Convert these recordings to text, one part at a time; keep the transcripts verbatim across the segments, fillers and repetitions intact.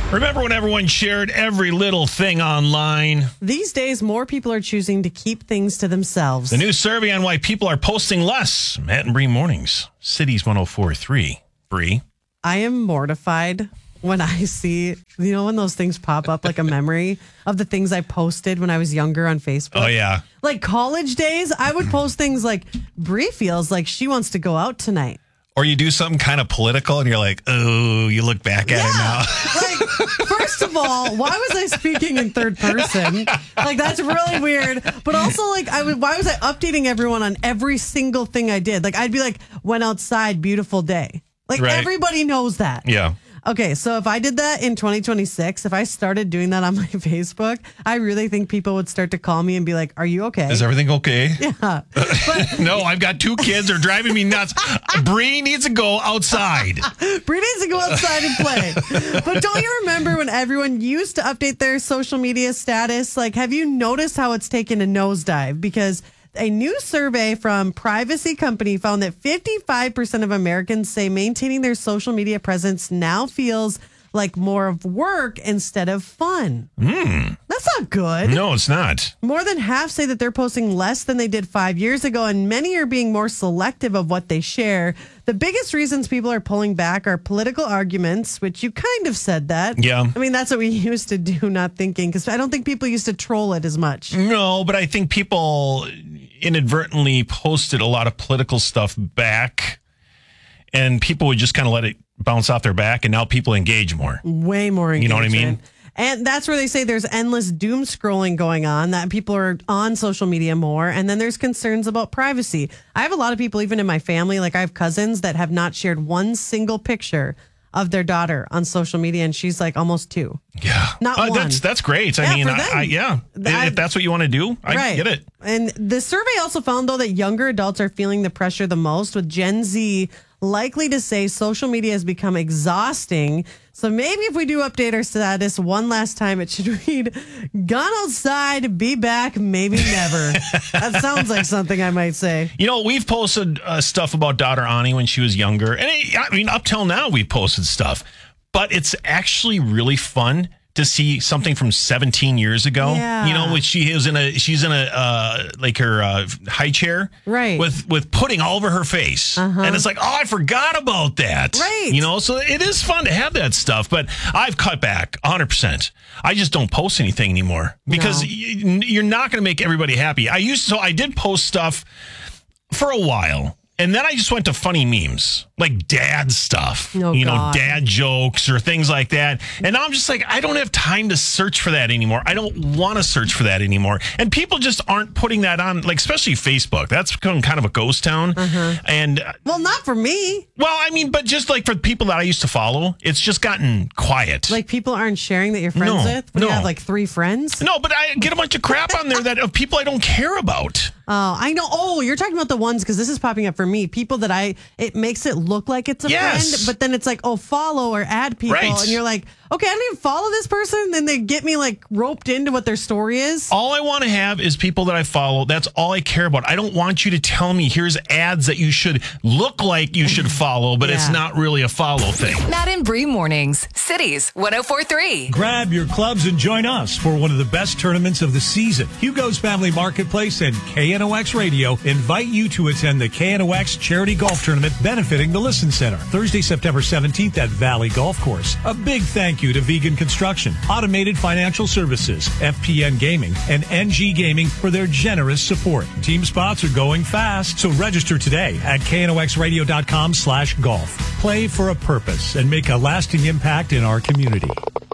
Remember when everyone shared every little thing online? These days, more people are choosing to keep things to themselves. The new survey on why people are posting less. Matt and Bree Mornings. Cities one oh four point three. Bree? I am mortified when I see, you know, when those things pop up like a memory of the things I posted when I was younger on Facebook. Oh, yeah. Like college days, I would post things like, Bree feels like she wants to go out tonight. Or you do something kind of political and you're like, oh, you look back at yeah. it now. Like, first of all, why was I speaking in third person? Like, that's really weird. But also, like, I was, why was I updating everyone on every single thing I did? Like, I'd be like, went outside, beautiful day. Like, Right. everybody knows that. Yeah. Okay, so if I did that in twenty twenty-six, if I started doing that on my Facebook, I really think people would start to call me and be like, are you okay? Is everything okay? Yeah. But No, I've got two kids. They're driving me nuts. Bree needs to go outside. Bree needs to go outside and play. But don't you remember when everyone used to update their social media status? Like, have you noticed how it's taken a nosedive? Because a new survey from Privacy Company found that fifty-five percent of Americans say maintaining their social media presence now feels like more of work instead of fun. Mm. That's not good. No, it's not. More than half say that they're posting less than they did five years ago, and many are being more selective of what they share. The biggest reasons people are pulling back are political arguments, which you kind of said that. Yeah. I mean, that's what we used to do, not thinking, because I don't think people used to troll it as much. No, but I think people inadvertently posted a lot of political stuff back, and people would just kind of let it bounce off their back, and now people engage more. Way more engagement. You know what I mean? And that's where they say there's endless doom scrolling going on, that people are on social media more. And then there's concerns about privacy. I have a lot of people, even in my family, like I have cousins that have not shared one single picture of their daughter on social media, and she's like almost two. Yeah. Not uh, one. That's that's great. I Yeah, mean, for I, them. I, yeah. I- if that's what you want to do, I Right. get it. And the survey also found, though, that younger adults are feeling the pressure the most, with Gen Z likely to say social media has become exhausting. So maybe if we do update our status one last time, it should read, gone outside, be back, maybe never. That sounds like something I might say. You know, we've posted uh, stuff about daughter Ani when she was younger. And it, I mean, up till now, we've posted stuff. But it's actually really fun to see something from seventeen years ago. Yeah. You know, which she is in a, she's in a, uh, like her uh, high chair. Right. With, with pudding all over her face. Uh-huh. And it's like, oh, I forgot about that. Right. You know, so it is fun to have that stuff. But I've cut back one hundred percent. I just don't post anything anymore because No. y- you're not going to make everybody happy. I used to, so I did post stuff for a while. And then I just went to funny memes, like dad stuff, Oh, you know, God. dad jokes or things like that. And now I'm just like, I don't have time to search for that anymore. I don't want to search for that anymore. And people just aren't putting that on, like, especially Facebook. That's become kind of a ghost town. Uh-huh. And, uh, Well, not for me. well, I mean, but just like for people that I used to follow, it's just gotten quiet. Like, people aren't sharing that you're friends No, with when no. you have like three friends. no, but I get a bunch of crap on there that of people I don't care about. Oh, I know. Oh, you're talking about the ones, because this is popping up for me. People that I, it makes it look like it's a Yes. friend, but then it's like, oh, follow or add people. Right. And you're like, okay, I don't even follow this person. And then they get me like roped into what their story is. All I want to have is people that I follow. That's all I care about. I don't want you to tell me here's ads that you should look like you should follow, but it's Yeah. not really a follow thing. Matt and Bree Mornings, Cities one oh four point three. Grab your clubs and join us for one of the best tournaments of the season. Hugo's Family Marketplace and K N O X Radio invite you to attend the K N O X Charity Golf Tournament benefiting the Listen Center, Thursday, September seventeenth at Valley Golf Course. A big thank you to Vegan Construction, Automated Financial Services, F P N Gaming, and N G Gaming for their generous support. Team spots are going fast, so register today at K N O X radio dot com slash golf. Play for a purpose and make a lasting impact in our community.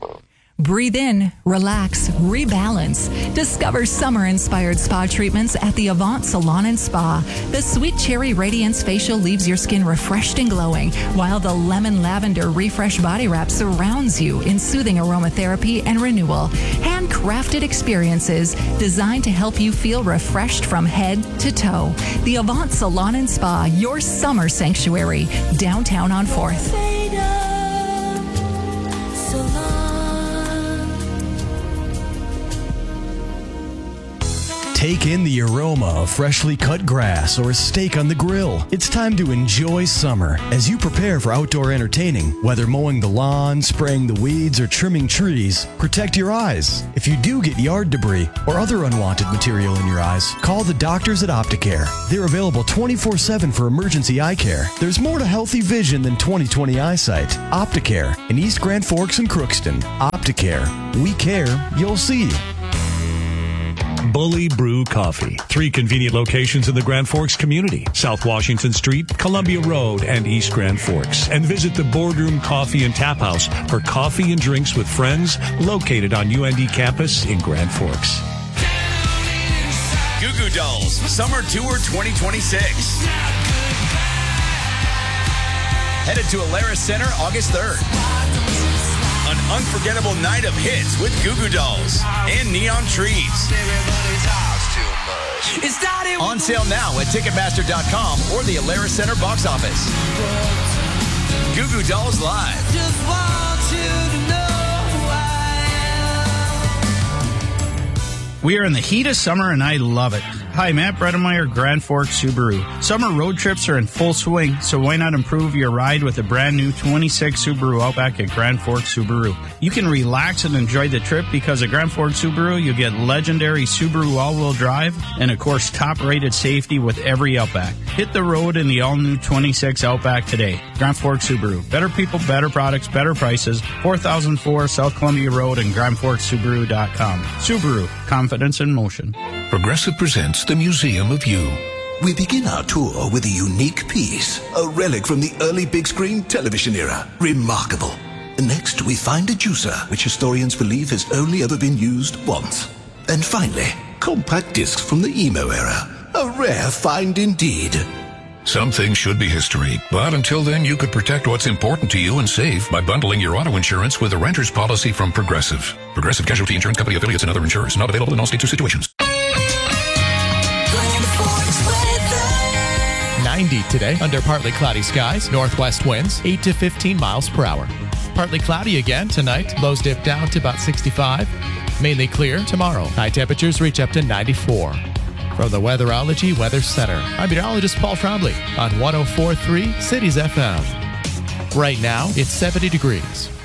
Breathe in, relax, rebalance. Discover summer-inspired spa treatments at the Avant Salon and Spa. The Sweet Cherry Radiance Facial leaves your skin refreshed and glowing, while the Lemon Lavender Refresh Body Wrap surrounds you in soothing aromatherapy and renewal. Handcrafted experiences designed to help you feel refreshed from head to toe. The Avant Salon and Spa, your summer sanctuary, downtown on fourth. Take in the aroma of freshly cut grass or a steak on the grill. It's time to enjoy summer as you prepare for outdoor entertaining. Whether mowing the lawn, spraying the weeds, or trimming trees, protect your eyes. If you do get yard debris or other unwanted material in your eyes, call the doctors at Opticare. They're available twenty-four seven for emergency eye care. There's more to healthy vision than twenty twenty eyesight. Opticare in East Grand Forks and Crookston. Opticare. We care. You'll see. Bully Brew Coffee. Three convenient locations in the Grand Forks community. South Washington Street, Columbia Road, and East Grand Forks. And visit the Boardroom Coffee and Tap House for coffee and drinks with friends located on U N D campus in Grand Forks. Goo Goo Dolls Summer Tour twenty twenty-six. Headed to Alerus Center August third. An unforgettable night of hits with Goo Goo Dolls and Neon Trees. On sale now at Ticketmaster dot com or the Alerus Center box office. Goo Goo Dolls Live. Just want you to know who I am. We are in the heat of summer and I love it. Hi, Matt Bredemeyer, Grand Forks Subaru. Summer road trips are in full swing, so why not improve your ride with a brand new twenty-six Subaru Outback at Grand Forks Subaru? You can relax and enjoy the trip because at Grand Forks Subaru, you get legendary Subaru all-wheel drive and, of course, top-rated safety with every Outback. Hit the road in the all-new twenty-six Outback today. Grand Forks Subaru. Better people, better products, better prices. four thousand four South Columbia Road and grand forks subaru dot com. Subaru. Confidence in motion. Progressive presents the Museum of You. We begin our tour with a unique piece, a relic from the early big screen television era. Remarkable. Next, we find a juicer, which historians believe has only ever been used once. And finally, compact discs from the emo era. A rare find indeed. Some things should be history, but until then, you could protect what's important to you and save by bundling your auto insurance with a renter's policy from Progressive. Progressive Casualty Insurance Company affiliates and other insurers. Not available in all states or situations. ninety today under partly cloudy skies. Northwest winds eight to fifteen miles per hour. Partly cloudy again tonight. Lows dip down to about sixty-five. Mainly clear tomorrow. High temperatures reach up to ninety-four. From the Weatherology Weather Center, I'm meteorologist Paul Trombley on one oh four point three Cities F M. Right now, it's seventy degrees.